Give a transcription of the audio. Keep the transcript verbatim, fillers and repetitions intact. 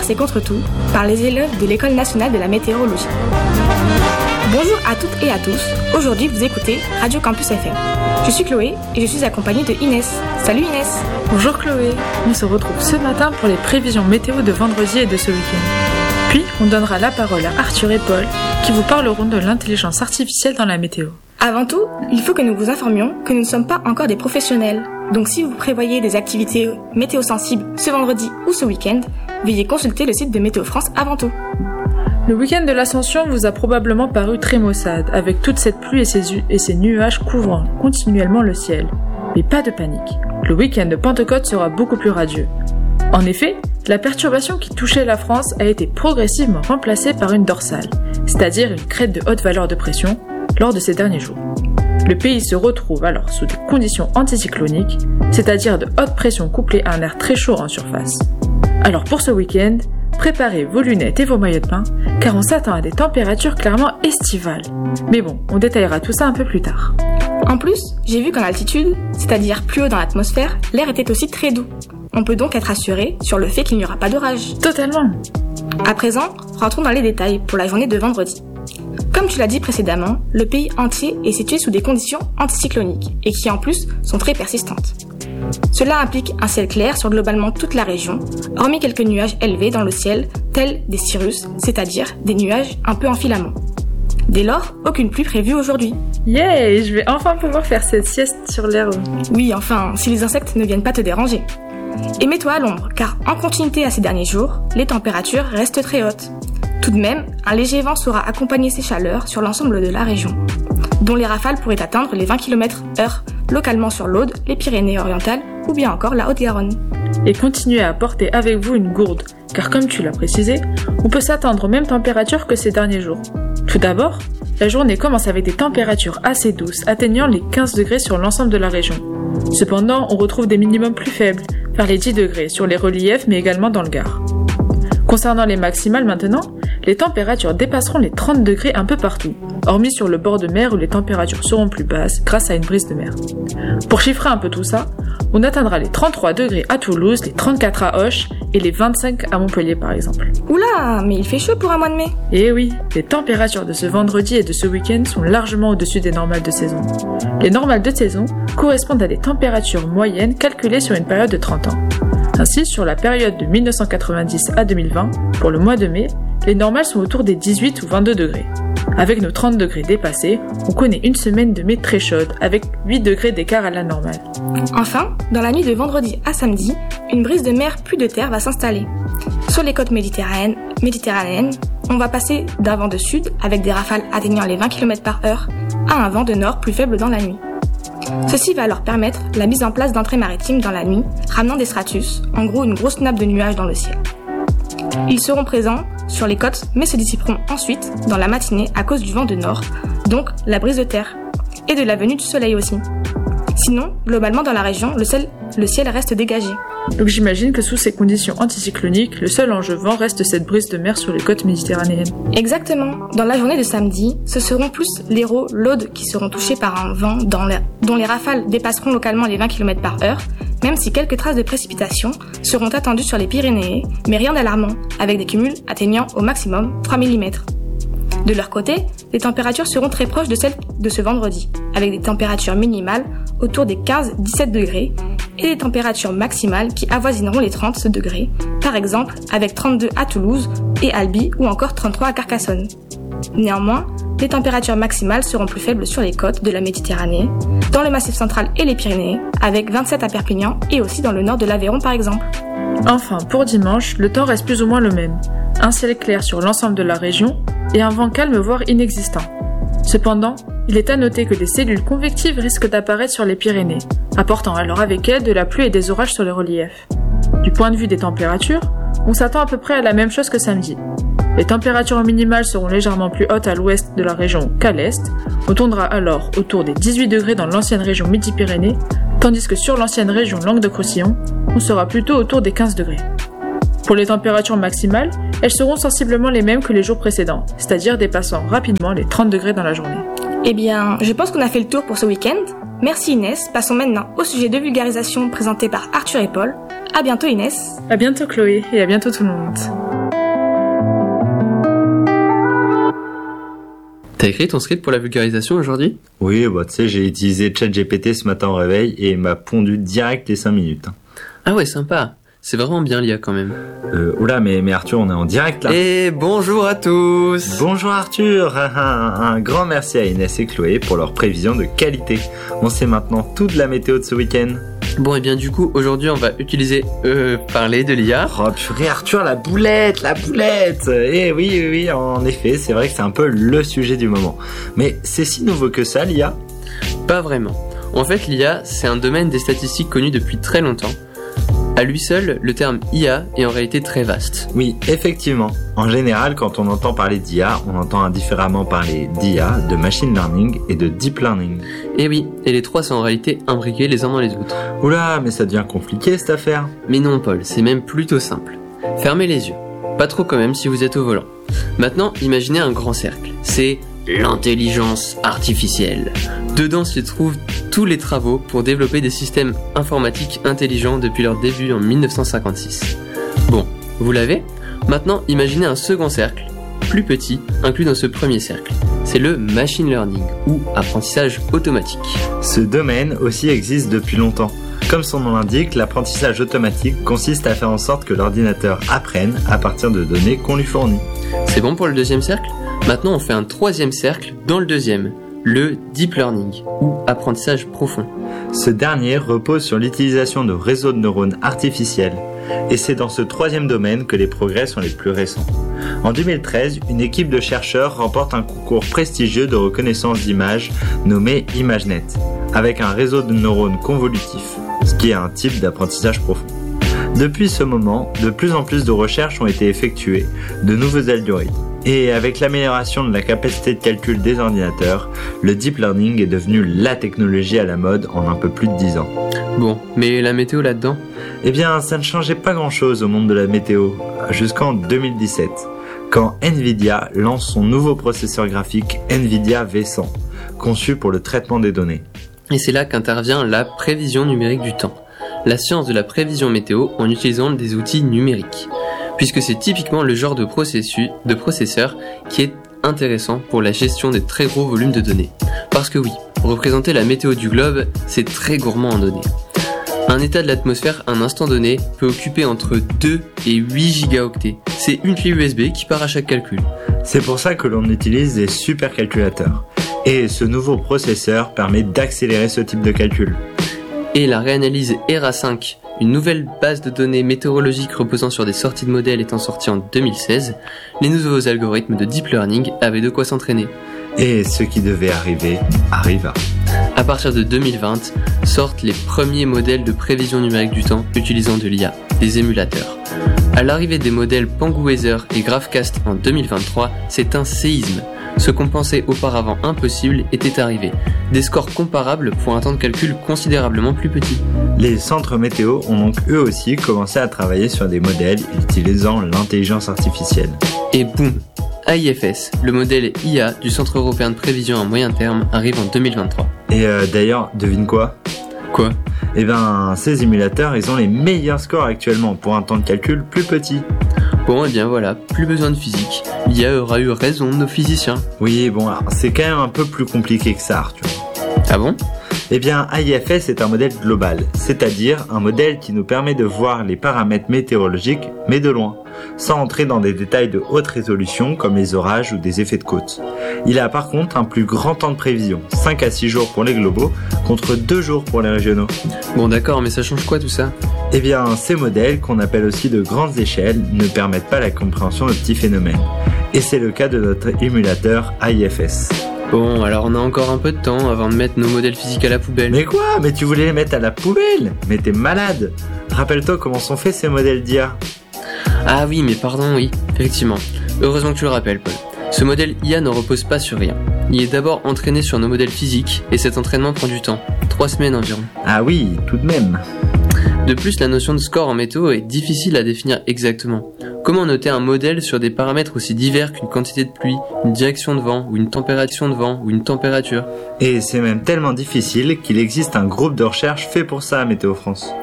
et contre tout par les élèves de l'École nationale de la météorologie. Bonjour à toutes et à tous, aujourd'hui vous écoutez Radio Campus F M. Je suis Chloé et je suis accompagnée de Inès. Salut Inès. Bonjour Chloé, on se retrouve ce matin pour les prévisions météo de vendredi et de ce week-end. Puis on donnera la parole à Arthur et Paul qui vous parleront de l'intelligence artificielle dans la météo. Avant tout, il faut que nous vous informions que nous ne sommes pas encore des professionnels. Donc si vous prévoyez des activités météo sensibles ce vendredi ou ce week-end, veuillez consulter le site de Météo France avant tout. Le week-end de l'Ascension vous a probablement paru très maussade, avec toute cette pluie et ces, et ces nuages couvrant continuellement le ciel. Mais pas de panique, le week-end de Pentecôte sera beaucoup plus radieux. En effet, la perturbation qui touchait la France a été progressivement remplacée par une dorsale, c'est-à-dire une crête de haute valeur de pression, lors de ces derniers jours. Le pays se retrouve alors sous des conditions anticycloniques, c'est-à-dire de haute pression couplée à un air très chaud en surface. Alors pour ce week-end, préparez vos lunettes et vos maillots de bain, car on s'attend à des températures clairement estivales. Mais bon, on détaillera tout ça un peu plus tard. En plus, j'ai vu qu'en altitude, c'est-à-dire plus haut dans l'atmosphère, l'air était aussi très doux. On peut donc être assuré sur le fait qu'il n'y aura pas d'orage. Totalement. À présent, rentrons dans les détails pour la journée de vendredi. Comme tu l'as dit précédemment, le pays entier est situé sous des conditions anticycloniques et qui en plus sont très persistantes. Cela implique un ciel clair sur globalement toute la région, hormis quelques nuages élevés dans le ciel, tels des cirrus, c'est-à-dire des nuages un peu en filament. Dès lors, aucune pluie prévue aujourd'hui. Yeah, je vais enfin pouvoir faire cette sieste sur l'herbe. Oui, enfin, si les insectes ne viennent pas te déranger. Et mets-toi à l'ombre, car en continuité à ces derniers jours, les températures restent très hautes. Tout de même, un léger vent saura accompagner ces chaleurs sur l'ensemble de la région, dont les rafales pourraient atteindre les vingt kilomètres heure localement sur l'Aude, les Pyrénées-Orientales ou bien encore la Haute-Garonne. Et continuez à porter avec vous une gourde, car comme tu l'as précisé, on peut s'attendre aux mêmes températures que ces derniers jours. Tout d'abord, la journée commence avec des températures assez douces, atteignant les quinze degrés sur l'ensemble de la région. Cependant, on retrouve des minimums plus faibles, vers les dix degrés sur les reliefs mais également dans le Gard. Concernant les maximales maintenant, les températures dépasseront les trente degrés un peu partout, hormis sur le bord de mer où les températures seront plus basses grâce à une brise de mer. Pour chiffrer un peu tout ça, on atteindra les trente-trois degrés à Toulouse, les trente-quatre à Auch et les vingt-cinq à Montpellier par exemple. Oula, mais il fait chaud pour un mois de mai. Eh oui, les températures de ce vendredi et de ce week-end sont largement au-dessus des normales de saison. Les normales de saison correspondent à des températures moyennes calculées sur une période de trente ans. Ainsi, sur la période de mille neuf cent quatre-vingt-dix à deux mille vingt, pour le mois de mai, les normales sont autour des dix-huit ou vingt-deux degrés. Avec nos trente degrés dépassés, on connaît une semaine de mai très chaude, avec huit degrés d'écart à la normale. Enfin, dans la nuit de vendredi à samedi, une brise de mer puis de terre va s'installer. Sur les côtes méditerranéennes, méditerranéennes, on va passer d'un vent de sud, avec des rafales atteignant les vingt kilomètres par heure, à un vent de nord plus faible dans la nuit. Ceci va alors permettre la mise en place d'entrées maritimes dans la nuit, ramenant des stratus, en gros une grosse nappe de nuages dans le ciel. Ils seront présents sur les côtes, mais se dissiperont ensuite dans la matinée à cause du vent de nord, donc la brise de terre, et de la venue du soleil aussi. Sinon, globalement dans la région, le ciel, le ciel reste dégagé. Donc j'imagine que sous ces conditions anticycloniques, le seul enjeu vent reste cette brise de mer sur les côtes méditerranéennes. Exactement. Dans la journée de samedi, ce seront plus l'Hérault, l'Aude qui seront touchés par un vent dans la, dont les rafales dépasseront localement les vingt kilomètres par heure, même si quelques traces de précipitations seront attendues sur les Pyrénées, mais rien d'alarmant, avec des cumuls atteignant au maximum trois millimètres. De leur côté, les températures seront très proches de celles de ce vendredi, avec des températures minimales autour des quinze à dix-sept degrés et des températures maximales qui avoisineront les trente degrés, par exemple avec trente-deux à Toulouse et Albi ou encore trente-trois à Carcassonne. Néanmoins, les températures maximales seront plus faibles sur les côtes de la Méditerranée, dans le Massif central et les Pyrénées, avec vingt-sept à Perpignan et aussi dans le nord de l'Aveyron par exemple. Enfin, pour dimanche, le temps reste plus ou moins le même. Un ciel clair sur l'ensemble de la région et un vent calme voire inexistant. Cependant, il est à noter que des cellules convectives risquent d'apparaître sur les Pyrénées, apportant alors avec elles de la pluie et des orages sur les reliefs. Du point de vue des températures, on s'attend à peu près à la même chose que samedi. Les températures minimales seront légèrement plus hautes à l'ouest de la région qu'à l'est, on tournera alors autour des dix-huit degrés dans l'ancienne région Midi-Pyrénées, tandis que sur l'ancienne région Languedoc-Roussillon, on sera plutôt autour des quinze degrés. Pour les températures maximales, elles seront sensiblement les mêmes que les jours précédents, c'est-à-dire dépassant rapidement les trente degrés dans la journée. Eh bien, je pense qu'on a fait le tour pour ce week-end. Merci Inès, passons maintenant au sujet de vulgarisation présenté par Arthur et Paul. À bientôt Inès. À bientôt Chloé et à bientôt tout le monde. T'as écrit ton script pour la vulgarisation aujourd'hui ? Oui, bah tu sais, j'ai utilisé ChatGPT ce matin au réveil et il m'a pondu direct les cinq minutes. Ah ouais, sympa. C'est vraiment bien l'I A quand même. Euh, oula, mais, mais Arthur, on est en direct là. Et bonjour à tous. Bonjour Arthur. un, un grand merci à Inès et Chloé pour leurs prévisions de qualité. On sait maintenant tout de la météo de ce week-end. Bon, et bien du coup, aujourd'hui, on va utiliser, euh, parler de l'I A. Oh purée Arthur, la boulette, la boulette. Eh oui, oui, oui, en effet, c'est vrai que c'est un peu le sujet du moment. Mais c'est si nouveau que ça, l'I A ? Pas vraiment. En fait, l'I A, c'est un domaine des statistiques connu depuis très longtemps. À lui seul, le terme I A est en réalité très vaste. Oui, effectivement. En général, quand on entend parler d'I A, on entend indifféremment parler d'I A, de machine learning et de deep learning. Et oui, et les trois sont en réalité imbriqués les uns dans les autres. Oula, mais ça devient compliqué cette affaire. Mais non, Paul, c'est même plutôt simple. Fermez les yeux. Pas trop quand même si vous êtes au volant. Maintenant, imaginez un grand cercle. C'est l'intelligence artificielle. Dedans s'y trouvent tous les travaux pour développer des systèmes informatiques intelligents depuis leur début en dix-neuf cent cinquante-six. Bon, vous l'avez ? Maintenant, imaginez un second cercle, plus petit, inclus dans ce premier cercle. C'est le machine learning, ou apprentissage automatique. Ce domaine aussi existe depuis longtemps. Comme son nom l'indique, l'apprentissage automatique consiste à faire en sorte que l'ordinateur apprenne à partir de données qu'on lui fournit. C'est bon pour le deuxième cercle ? Maintenant, on fait un troisième cercle dans le deuxième, le deep learning, ou apprentissage profond. Ce dernier repose sur l'utilisation de réseaux de neurones artificiels, et c'est dans ce troisième domaine que les progrès sont les plus récents. En deux mille treize, une équipe de chercheurs remporte un concours prestigieux de reconnaissance d'images nommé ImageNet, avec un réseau de neurones convolutifs, ce qui est un type d'apprentissage profond. Depuis ce moment, de plus en plus de recherches ont été effectuées, de nouveaux algorithmes. Et avec l'amélioration de la capacité de calcul des ordinateurs, le deep learning est devenu la technologie à la mode en un peu plus de dix ans. Bon, mais la météo là-dedans ? Eh bien, ça ne changeait pas grand-chose au monde de la météo, jusqu'en deux mille dix-sept, quand Nvidia lance son nouveau processeur graphique Nvidia V cent, conçu pour le traitement des données. Et c'est là qu'intervient la prévision numérique du temps, la science de la prévision météo en utilisant des outils numériques. Puisque c'est typiquement le genre de, processus, de processeur qui est intéressant pour la gestion des très gros volumes de données. Parce que oui, représenter la météo du globe, c'est très gourmand en données. Un état de l'atmosphère à un instant donné peut occuper entre deux et huit gigaoctets. C'est une clé U S B qui part à chaque calcul. C'est pour ça que l'on utilise des supercalculateurs. Et ce nouveau processeur permet d'accélérer ce type de calcul. Et la réanalyse E R A cinq, une nouvelle base de données météorologiques reposant sur des sorties de modèles étant sortie en deux mille seize, les nouveaux algorithmes de deep learning avaient de quoi s'entraîner. Et ce qui devait arriver, arriva. À partir de deux mille vingt, sortent les premiers modèles de prévision numérique du temps utilisant de l'I A, des émulateurs. À l'arrivée des modèles Pangu Weather et GraphCast en deux mille vingt-trois, c'est un séisme. Ce qu'on pensait auparavant impossible était arrivé. Des scores comparables pour un temps de calcul considérablement plus petit. Les centres météo ont donc eux aussi commencé à travailler sur des modèles utilisant l'intelligence artificielle. Et boum, A I F S, le modèle I A du Centre européen de prévision à moyen terme, arrive en deux mille vingt-trois. Et euh, d'ailleurs, devine quoi ? Quoi ? Eh ben, ces émulateurs, ils ont les meilleurs scores actuellement pour un temps de calcul plus petit. Bon, et bien voilà, plus besoin de physique. L'I A aura eu raison de nos physiciens. Oui, bon, alors, c'est quand même un peu plus compliqué que ça, Arthur. Ah bon ? Eh bien, A I F S est un modèle global, c'est-à-dire un modèle qui nous permet de voir les paramètres météorologiques, mais de loin, sans entrer dans des détails de haute résolution comme les orages ou des effets de côte. Il a par contre un plus grand temps de prévision, cinq à six jours pour les globaux, contre deux jours pour les régionaux. Bon d'accord, mais ça change quoi tout ça ? Eh bien, ces modèles, qu'on appelle aussi de grandes échelles, ne permettent pas la compréhension de petits phénomènes. Et c'est le cas de notre émulateur A I F S. Bon, alors on a encore un peu de temps avant de mettre nos modèles physiques à la poubelle. Mais quoi ? Mais tu voulais les mettre à la poubelle ? Mais t'es malade ! Rappelle-toi comment sont faits ces modèles d'I A. Ah oui, mais pardon, oui, effectivement. Heureusement que tu le rappelles, Paul. Ce modèle I A ne repose pas sur rien. Il est d'abord entraîné sur nos modèles physiques, et cet entraînement prend du temps. Trois semaines environ. Ah oui, tout de même. De plus, la notion de score en météo est difficile à définir exactement. Comment noter un modèle sur des paramètres aussi divers qu'une quantité de pluie, une direction de vent, ou une température de vent, ou une température ? Et c'est même tellement difficile qu'il existe un groupe de recherche fait pour ça à Météo France.